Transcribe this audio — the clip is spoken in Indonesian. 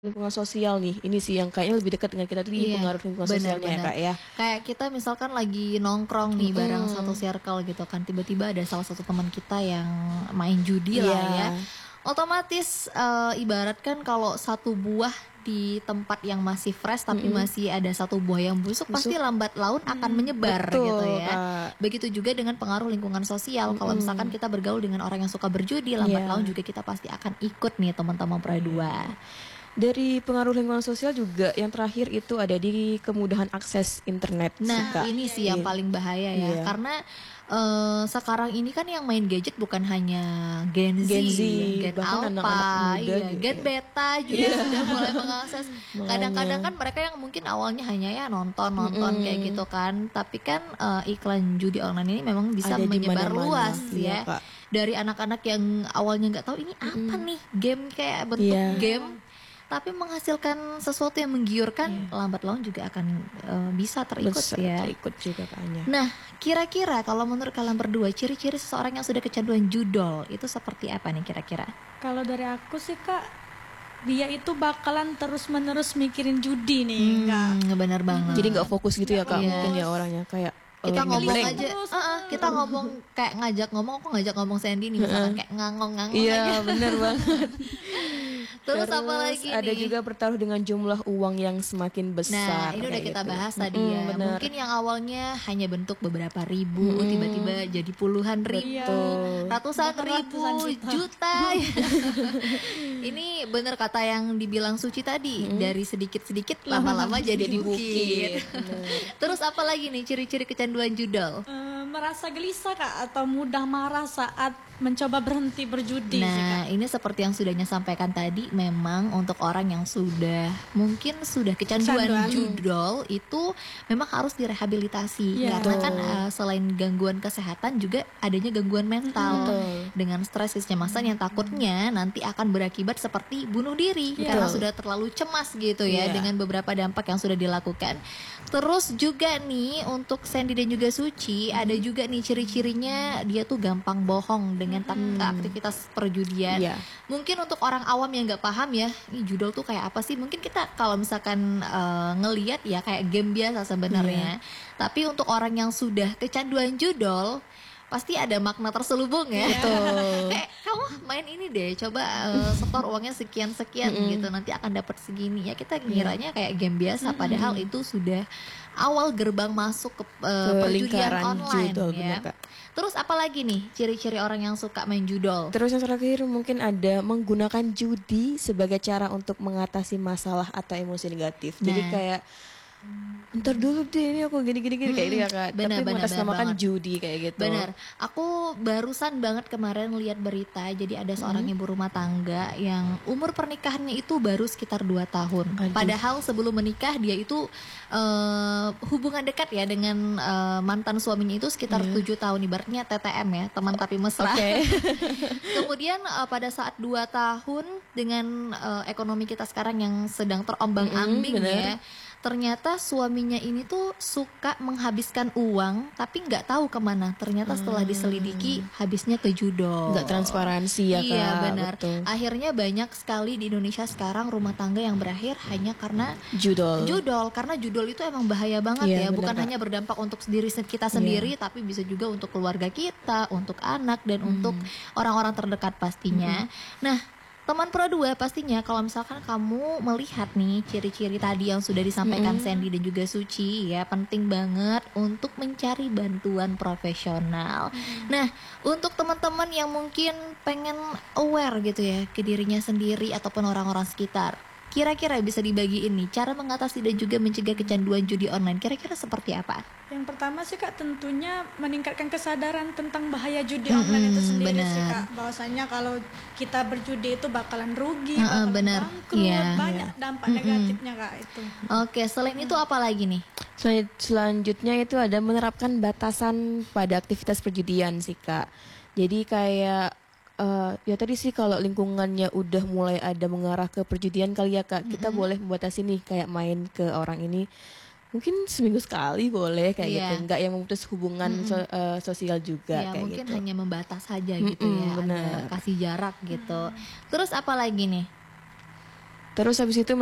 Lingkungan sosial nih, ini sih yang kayaknya lebih dekat dengan kita tuh di Iya, pengaruh lingkungan sosialnya ya benar-benar. Kak ya. Kayak kita misalkan lagi nongkrong nih bareng satu Mhm. circle gitu kan, tiba-tiba ada salah satu teman kita yang main judi lah Iya. ya. Otomatis ibaratkan kalau satu buah di tempat yang masih fresh tapi Mhm. masih ada satu buah yang busuk, pasti Busuk. lambat laun akan menyebar gitu Betul ya. Kak. Begitu juga dengan pengaruh lingkungan sosial. Kalau misalkan Mhm. kita bergaul dengan orang yang suka berjudi, lambat laun Iya. juga kita pasti akan ikut nih teman-teman Pro 2. Dari pengaruh lingkungan sosial juga yang terakhir itu ada di kemudahan akses internet sih Nah, Kak. ini sih yang paling bahaya ya, Iya. karena sekarang ini kan yang main gadget bukan hanya Gen Z, Gen Z, Gen bahkan anak-anak Alpha, muda iya, gitu Gen ya. Beta juga Iya. sudah mulai mengakses. Kadang-kadang Makanya. kan mereka yang mungkin awalnya hanya ya nonton-nonton kayak Mhm. gitu kan, tapi kan iklan judi online ini memang bisa Ada di menyebar mana-mana. luas Iya ya. Kak. Dari anak-anak yang awalnya nggak tahu ini apa Mhm. nih, game kayak bentuk Iya. game tapi menghasilkan sesuatu yang menggiurkan, lambat laun juga akan bisa terikut Besar ya. terikut juga Kakaknya. Nah, kira-kira kalau menurut kalian berdua, ciri-ciri seseorang yang sudah kecanduan judol itu seperti apa nih kira-kira? Kalau dari aku sih Kak, dia itu bakalan terus-menerus mikirin judi nih, Kak. Benar banget. Jadi nggak fokus gitu ya Kak, Iya. mungkin ya orangnya kayak Kita ngomong ngeblank. aja, terus. kita ngomong kayak aku ngajak ngomong Sandy nih misalkan kayak ngangong-ngangong Iya, aja. bener banget. Terus apa lagi ada nih? juga bertaruh dengan jumlah uang yang semakin besar. Nah, ini udah kayak kita gitu. bahas tadi ya. bener. Mungkin yang awalnya hanya bentuk beberapa ribu, tiba-tiba jadi puluhan ribu, Betul. ratusan Bahkan ribu, ratusan juta. Ini bener kata yang dibilang Suci tadi, dari sedikit-sedikit lama-lama jadi bukit. Terus apa lagi nih ciri-ciri kecanduan judol? Merasa gelisah Kak, atau mudah marah saat mencoba berhenti berjudi sih Kak. Nah, ini seperti yang sudahnya sampaikan tadi, memang untuk orang yang mungkin sudah kecanduan judol itu memang harus direhabilitasi. Iya. Karena kan selain gangguan kesehatan juga adanya gangguan mental. Betul. Dengan stres kecemasan yang takutnya nanti akan berakibat seperti bunuh diri karena Betul. sudah terlalu cemas gitu ya Iya. dengan beberapa dampak yang sudah dilakukan. Terus juga nih untuk Sandy dan juga Suci ada juga nih ciri-cirinya dia tuh gampang bohong dengan aktivitas perjudian. Iya. Mungkin untuk orang awam yang nggak paham ya, ini judol tuh kayak apa sih? Mungkin kita kalau misalkan ngelihat ya kayak game biasa sebenarnya. Tapi untuk orang yang sudah kecanduan judol pasti ada makna terselubung ya. Kayak kamu main ini deh, coba setor uangnya sekian-sekian gitu, nanti akan dapat segini ya. Kita ngiranya kayak game biasa, padahal itu sudah awal gerbang masuk ke perjudian lingkaran online judol, ya. bener, Kak. Terus apa lagi nih ciri-ciri orang yang suka main judol? Terus yang terakhir mungkin ada menggunakan judi sebagai cara untuk mengatasi masalah atau emosi negatif. Jadi Nah. kayak ntar dulu deh ini aku gini kayak ini ya Kak. Benar, Tapi benar, mengatasnamakan benar banget. judi kayak gitu. Benar, aku barusan banget kemarin lihat berita. Jadi ada seorang ibu rumah tangga yang umur pernikahannya itu baru sekitar 2 tahun. Aduh. Padahal sebelum menikah dia itu hubungan dekat ya dengan mantan suaminya itu sekitar 7 tahun. Ibaratnya TTM ya, teman tapi mesra. Oke. Kemudian pada saat 2 tahun dengan ekonomi kita sekarang yang sedang terombang-ambing benar. ya, ternyata suaminya ini tuh suka menghabiskan uang tapi nggak tahu kemana. Ternyata setelah diselidiki habisnya ke judol. Nggak transparansi ya Kak. Iya benar. Betul. Akhirnya banyak sekali di Indonesia sekarang rumah tangga yang berakhir hanya karena Judol. karena judol itu emang bahaya banget Iya, ya. benar, Bukan Kak. hanya berdampak untuk kita sendiri, tapi bisa juga untuk keluarga kita, untuk anak dan untuk orang-orang terdekat pastinya. Nah, teman Pro 2 pastinya kalau misalkan kamu melihat nih ciri-ciri tadi yang sudah disampaikan Sandy dan juga Suci ya, penting banget untuk mencari bantuan profesional. Nah, untuk teman-teman yang mungkin pengen aware gitu ya ke dirinya sendiri ataupun orang-orang sekitar, kira-kira bisa dibagiin nih cara mengatasi dan juga mencegah kecanduan judi online. Kira-kira seperti apa? Yang pertama sih Kak, tentunya meningkatkan kesadaran tentang bahaya judi online itu sendiri sih benar. Kak. Bahwasanya kalau kita berjudi itu bakalan rugi, benar. bangkrut, Iya. banyak dampak negatifnya Kak itu. Oke, selain itu apa lagi nih? Selanjutnya itu ada menerapkan batasan pada aktivitas perjudian sih Kak. Jadi kayak ya tadi sih kalau lingkungannya udah mulai ada mengarah ke perjudian kali ya Kak, kita boleh membatasi nih kayak main ke orang ini mungkin seminggu sekali boleh kayak Iya. gitu, nggak yang memutus hubungan sosial juga Ya kayak mungkin gitu. hanya membatas saja gitu ya, benar. ada kasih jarak gitu. Terus apa lagi nih? Terus habis itu